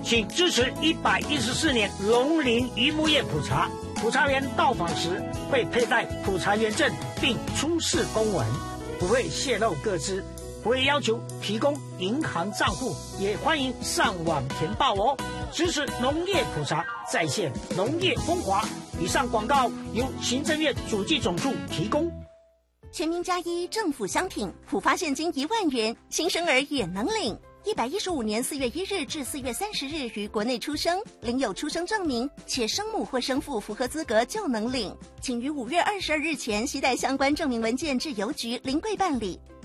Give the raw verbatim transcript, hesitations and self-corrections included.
请支持一百一十四年农林渔牧业普查。普查员到访时会佩戴普查员证，并出示公文，不会泄露个资，不会要求提供银行账户，也欢迎上网填报哦。支持农业普查，再现农业风华。以上广告由行政院主计总处提供。 全民加一，政府相挺，普发现金一万元，新生儿也能领。一百一十五年四月一日至四月三十日于国内出生，领有出生证明，且生母或生父符合资格就能领。请于五月二十二日前携带相关证明文件至邮局临柜办理。